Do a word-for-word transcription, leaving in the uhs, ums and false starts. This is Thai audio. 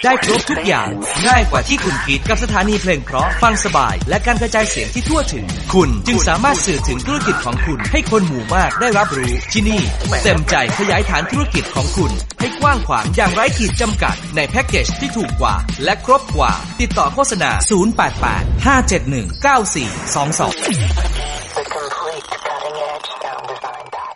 ได้ครบทุกอย่างง่ายกว่าที่คุณคิดกับสถานีเพลงเพราะฟังสบายและการกระจายเสียงที่ทั่วถึงคุณจึงสามารถสื่อถึงธุรกิจของคุณให้คนหมู่มากได้รับรู้ที่นี่เต็มใจขยายฐานธุรกิจของคุณให้กว้างขวางอย่างไร้ขีดจำกัดในแพ็กเกจที่ถูกกว่าและครบกว่าติดต่อโฆษณาศูนย์ แปด แปด ห้า เจ็ด หนึ่ง เก้า สี่ สอง สอง